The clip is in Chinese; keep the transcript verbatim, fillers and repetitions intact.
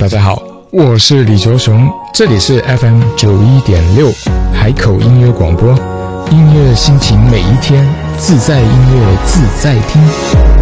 大家好，我是李卓雄，这里是 F M 九一点六海口音乐广播，音乐心情每一天，自在音乐自在听。